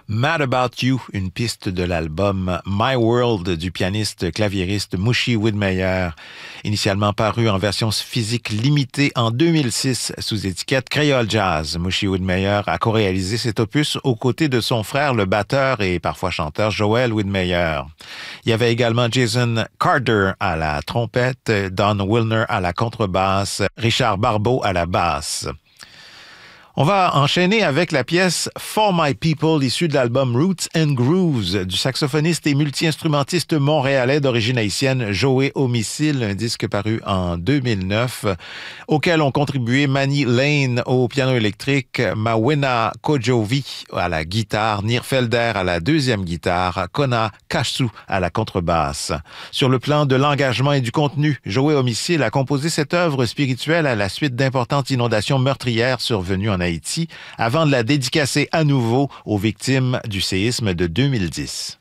Mad About You, une piste de l'album My World du pianiste claviériste Mushi Widmeyer, initialement paru en version physique limitée en 2006 sous étiquette Creole Jazz. Mushi Widmeyer a co-réalisé cet opus aux côtés de son frère, le batteur et parfois chanteur Joel Widmeyer. Il y avait également Jason Carter à la trompette, Don Wilner à la contrebasse, Richard Barbeau à la basse. On va enchaîner avec la pièce For My People, issue de l'album Roots and Grooves du saxophoniste et multi-instrumentiste montréalais d'origine haïtienne Joey Homicile, un disque paru en 2009, auquel ont contribué Manny Lane au piano électrique, Mawena Kojovi à la guitare, Nir Felder à la deuxième guitare, Kona Kassu à la contrebasse. Sur le plan de l'engagement et du contenu, Joey Homicile a composé cette œuvre spirituelle à la suite d'importantes inondations meurtrières survenues en Haïti, avant de la dédicacer à nouveau aux victimes du séisme de 2010.